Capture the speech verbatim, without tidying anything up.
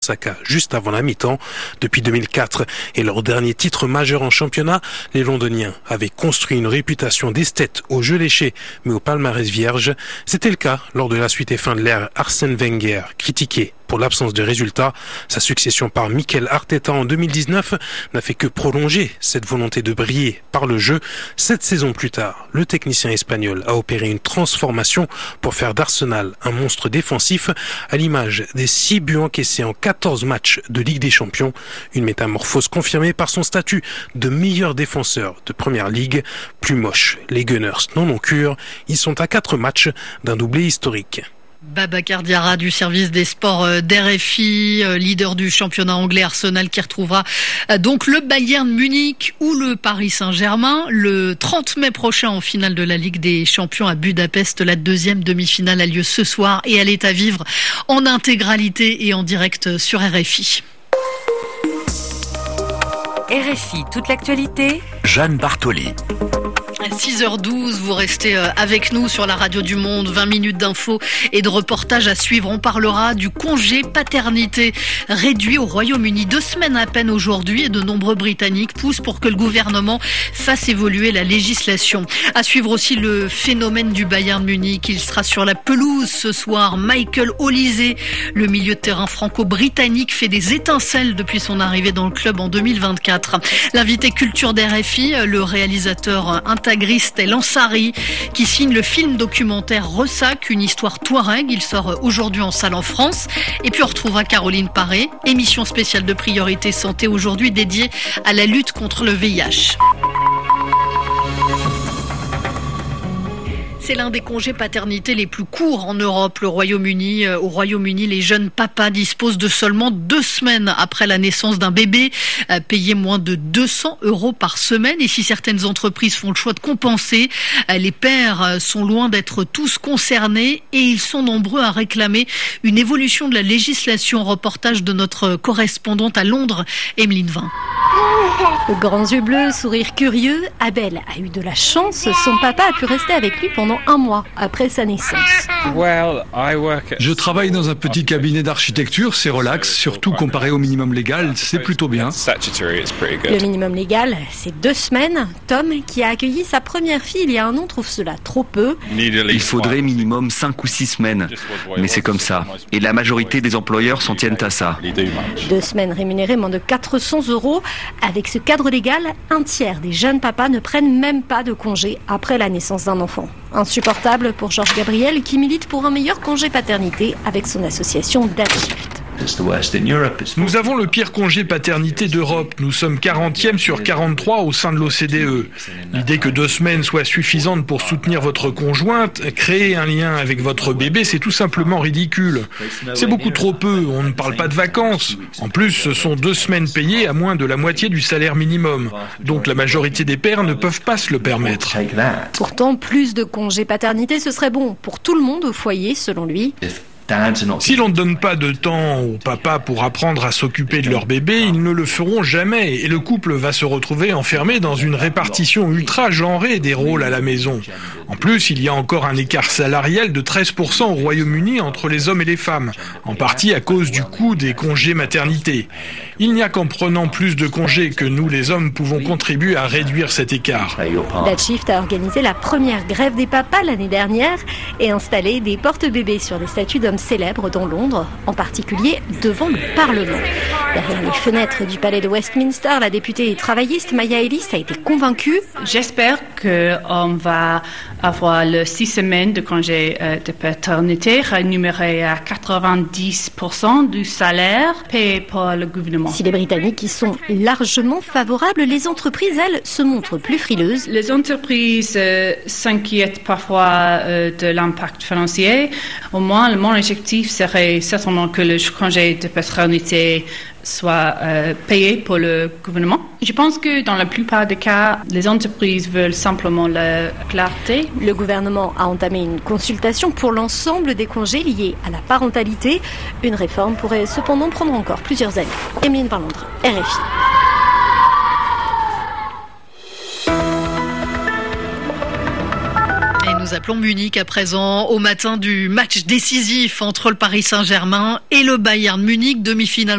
Osaka juste avant la mi-temps depuis deux mille quatre. Et leur dernier titre majeur en championnat, les Londoniens avaient construit une réputation d'esthète au jeu léché, mais au palmarès vierge. C'était le cas lors de la suite et fin de l'ère Arsène Wenger, critiqué pour l'absence de résultats. Sa succession par Mikel Arteta en deux mille dix-neuf n'a fait que prolonger cette volonté de briller par le jeu. Sept saisons plus tard, le technicien espagnol a opéré une transformation pour faire d'Arsenal un monstre défensif à l'image des six buts encaissés en quatorze matchs de Ligue des Champions. Une métamorphose confirmée par son statut de meilleur défenseur de Première Ligue. Plus moche, les Gunners n'en ont cure. Ils sont à quatre matchs d'un doublé historique. Babacar Diarra du service des sports d'R F I, leader du championnat anglais Arsenal qui retrouvera donc le Bayern Munich ou le Paris Saint-Germain le trente mai prochain en finale de la Ligue des Champions à Budapest. La deuxième demi-finale a lieu ce soir et elle est à vivre en intégralité et en direct sur R F I. R F I, toute l'actualité. Jeanne Bartoli. six heures douze, vous restez avec nous sur la radio du Monde, vingt minutes d'infos et de reportages à suivre. On parlera du congé paternité réduit au Royaume-Uni. Deux semaines à peine aujourd'hui et de nombreux Britanniques poussent pour que le gouvernement fasse évoluer la législation. À suivre aussi le phénomène du Bayern Munich. Il sera sur la pelouse ce soir. Michael Olise, le milieu de terrain franco-britannique, fait des étincelles depuis son arrivée dans le club en deux mille vingt-quatre. L'invité culture d'R F I, le réalisateur intégriste El Ansari, qui signe le film documentaire Ressac, une histoire touareg. Il sort aujourd'hui en salle en France. Et puis on retrouvera Caroline Paré, émission spéciale de Priorité Santé aujourd'hui dédiée à la lutte contre le V I H. C'est l'un des congés paternité les plus courts en Europe, le Royaume-Uni. Au Royaume-Uni, les jeunes papas disposent de seulement deux semaines après la naissance d'un bébé, payer moins de deux cents euros par semaine. Et si certaines entreprises font le choix de compenser, les pères sont loin d'être tous concernés et ils sont nombreux à réclamer une évolution de la législation. Reportage de notre correspondante à Londres, Emeline Vin. Grands yeux bleus, sourire curieux, Abel a eu de la chance. Son papa a pu rester avec lui pendant un mois après sa naissance. Je travaille dans un petit cabinet d'architecture, c'est relax, surtout comparé au minimum légal, c'est plutôt bien. Le minimum légal, c'est deux semaines. Tom, qui a accueilli sa première fille il y a un an, trouve cela trop peu. Il faudrait minimum cinq ou six semaines, mais c'est comme ça. Et la majorité des employeurs s'en tiennent à ça. Deux semaines rémunérées moins de quatre cents euros. Avec ce cadre légal, un tiers des jeunes papas ne prennent même pas de congé après la naissance d'un enfant. Insupportable pour Georges Gabriel qui milite pour un meilleur congé paternité avec son association Dadshift. Nous avons le pire congé paternité d'Europe. Nous sommes quarantième sur quarante-trois au sein de l'O C D E. L'idée que deux semaines soient suffisantes pour soutenir votre conjointe, créer un lien avec votre bébé, c'est tout simplement ridicule. C'est beaucoup trop peu, on ne parle pas de vacances. En plus, ce sont deux semaines payées à moins de la moitié du salaire minimum. Donc la majorité des pères ne peuvent pas se le permettre. Pourtant, plus de congés paternité, ce serait bon pour tout le monde au foyer, selon lui. Si l'on ne donne pas de temps aux papas pour apprendre à s'occuper de leur bébé, ils ne le feront jamais et le couple va se retrouver enfermé dans une répartition ultra genrée des rôles à la maison. En plus, il y a encore un écart salarial de treize pour cent au Royaume-Uni entre les hommes et les femmes, en partie à cause du coût des congés maternité. Il n'y a qu'en prenant plus de congés que nous, les hommes, pouvons contribuer à réduire cet écart. Dadshift a organisé la première grève des papas l'année dernière et installé des porte-bébés sur les statues d'hommes célèbres dans Londres, en particulier devant le Parlement. Derrière les fenêtres du palais de Westminster, la députée travailliste Maya Ellis a été convaincue. J'espère qu'on va avoir le six semaines de congé de paternité rémunéré à quatre-vingt-dix pour cent du salaire payé par le gouvernement. Si les Britanniques y sont largement favorables, les entreprises, elles, se montrent plus frileuses. Les entreprises euh, s'inquiètent parfois euh, de l'impact financier. Au moins, mon objectif serait certainement que le congé de paternité soit euh, payé pour le gouvernement. Je pense que dans la plupart des cas, les entreprises veulent simplement la clarté. Le gouvernement a entamé une consultation pour l'ensemble des congés liés à la parentalité. Une réforme pourrait cependant prendre encore plusieurs années. Emeline Van Londres, R F I. Nous appelons Munich à présent au matin du match décisif entre le Paris Saint-Germain et le Bayern Munich, demi-finale